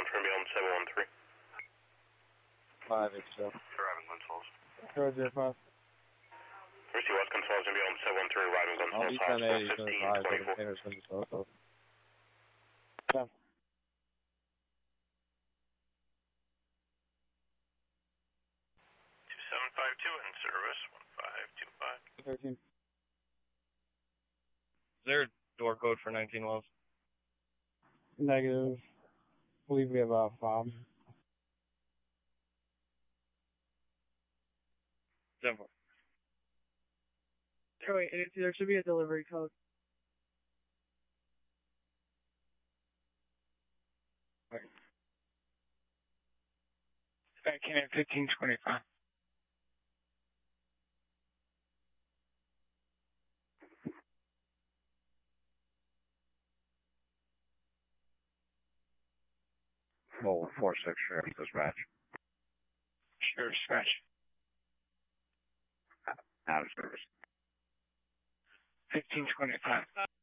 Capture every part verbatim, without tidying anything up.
for me on seven one three. five eight seven. Arriving controls. zero zero five. Mercy West controls going to be on seven one three, arriving I'll controls. be ten eighty, fifteen five, twenty-four. containers going to south of. ten. two seven five two in service, one five two five. thirteen. Is there a door code for nineteen Wells? Negative. I believe we have a fob. seven four. Oh, wait, it, there should be a delivery code. Right. Back in at fifteen twenty-five. Well, four six Sheriff Dispatch. Sheriff Dispatch. Out of service. fifteen twenty-five.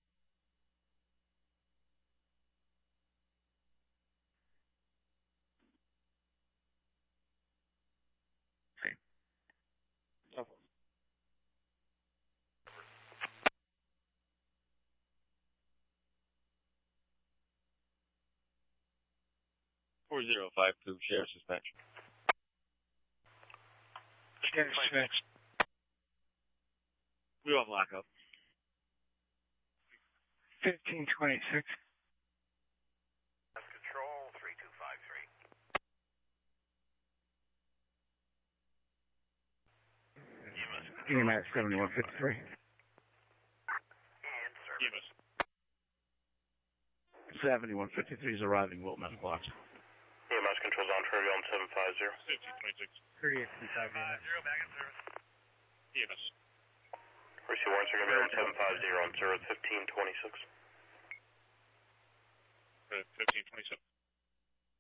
four zero five two, Sheriff's Dispatch. Sheriff's Dispatch. We have lockup. fifteen twenty-six. Control, three two five three. E M S seventy-one fifty-three. And service. seventy-one fifty-three is arriving, Wilton Medical Box. E M S controls on for on seven five zero. fifteen twenty-six. thirty-eight fifty-five. Zero back in service. E M S. Mercy warrants are going to be on seven five zero on service fifteen twenty-six. fifteen twenty-seven.